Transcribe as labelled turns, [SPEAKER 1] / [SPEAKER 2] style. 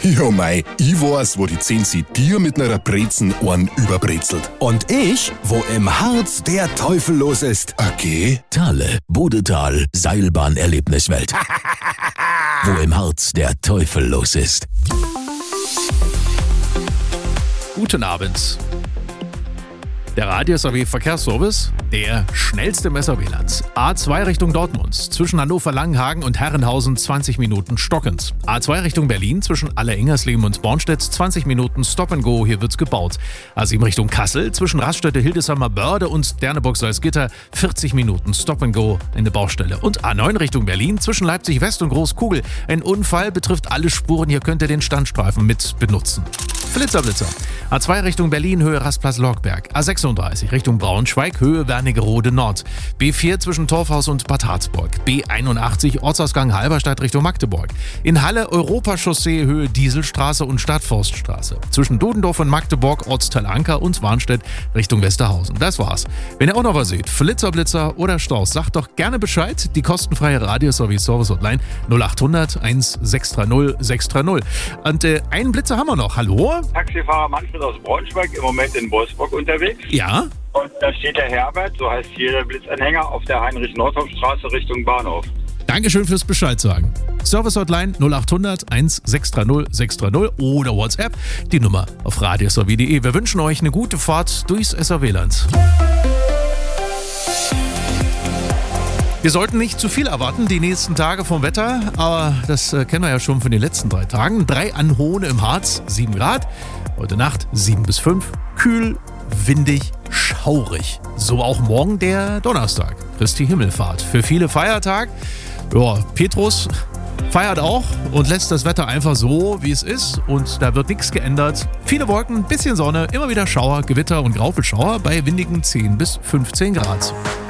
[SPEAKER 1] Ja mei, ich weiß, wo die Zensi dir mit ner Brezen Ohren überbrezelt.
[SPEAKER 2] Und ich, wo im Harz der Teufel los ist.
[SPEAKER 1] Okay.
[SPEAKER 2] Thale, Bodetal, Seilbahn-Erlebniswelt. Wo im Harz der Teufel los ist.
[SPEAKER 3] Guten Abend. Der Radio-SAW Verkehrsservice, der schnellste im SAW-Land. A2 Richtung Dortmund, zwischen Hannover-Langenhagen und Herrenhausen 20 Minuten stockend. A2 Richtung Berlin, zwischen Aller-Ingersleben und Bornstedt 20 Minuten Stop and Go, hier wird's gebaut. A7 Richtung Kassel, zwischen Raststätte, Hildesheimer Börde und Derneburg-Salzgitter 40 Minuten Stop and Go in der Baustelle. Und A9 Richtung Berlin, zwischen Leipzig West und Großkugel. Ein Unfall betrifft alle Spuren, hier könnt ihr den Standstreifen mit benutzen. Blitzer. A2 Richtung Berlin, Höhe Rastplatz Lorgberg. A36 Richtung Braunschweig, Höhe Wernigerode Nord. B4 zwischen Torfhaus und Bad Harzburg. B81 Ortsausgang Halberstadt Richtung Magdeburg. In Halle Europachaussee, Höhe Dieselstraße und Stadtforststraße. Zwischen Dodendorf und Magdeburg, Ortsteil Anker und Warnstedt Richtung Westerhausen. Das war's. Wenn ihr auch noch was seht, Blitzer oder Staus, sagt doch gerne Bescheid. Die kostenfreie Radio-Service-Hotline 0800 1630 630. Und einen Blitzer haben wir noch. Hallo?
[SPEAKER 4] Taxifahrer Manfred aus Braunschweig, im Moment in Wolfsburg unterwegs.
[SPEAKER 3] Ja?
[SPEAKER 4] Und da steht der Herbert, so heißt hier der Blitzanhänger, auf der Heinrich-Nordhoff-Straße Richtung Bahnhof.
[SPEAKER 3] Dankeschön fürs Bescheid sagen. Service-Hotline 0800 1630 630 oder WhatsApp, die Nummer auf radiosaw.de. Wir wünschen euch eine gute Fahrt durchs SAW-Land. Wir sollten nicht zu viel erwarten, die nächsten Tage vom Wetter, aber das kennen wir ja schon von den letzten 3 Tagen. 3 an Hohne im Harz, 7 Grad. Heute Nacht 7 bis 5. Kühl, windig, schaurig. So auch morgen der Donnerstag, Christi Himmelfahrt. Für viele Feiertag. Ja, Petrus feiert auch und lässt das Wetter einfach so, wie es ist. Und da wird nichts geändert. Viele Wolken, bisschen Sonne, immer wieder Schauer, Gewitter und Graupelschauer bei windigen 10 bis 15 Grad.